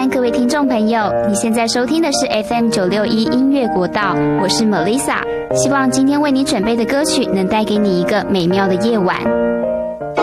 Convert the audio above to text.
安，各位听众朋友，你现在收听的是 FM961 音乐国道，我是 Melissa， 希望今天为你准备的歌曲能带给你一个美妙的夜晚。